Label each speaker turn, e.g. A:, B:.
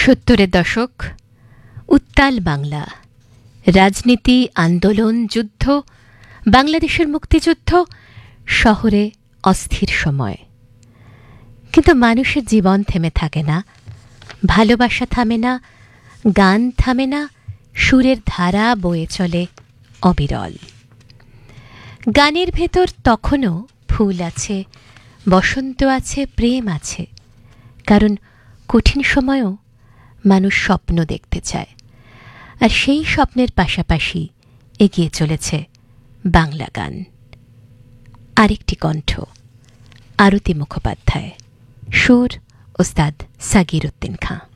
A: সত্তরের দশক, উত্তাল বাংলা, রাজনীতি, আন্দোলন, যুদ্ধ, বাংলাদেশের মুক্তিযুদ্ধ, শহরে অস্থির সময়। কিন্তু মানুষের জীবন থেমে থাকে না, ভালোবাসা থামে না, গান থামে না, সুরের ধারা বয়ে চলে অবিরল। গানের ভেতর তখনও ফুল আছে, বসন্ত আছে, প্রেম আছে, কারণ কঠিন সময়েও মানুষ স্বপ্ন দেখতে চায়, আর সেই স্বপ্নের পাশাপাশি এগিয়ে চলেছে বাংলা গান। আরেকটি কণ্ঠ, আরতি মুখোপাধ্যায়, সুর ওস্তাদ সাগির উদ্দিন খাঁ।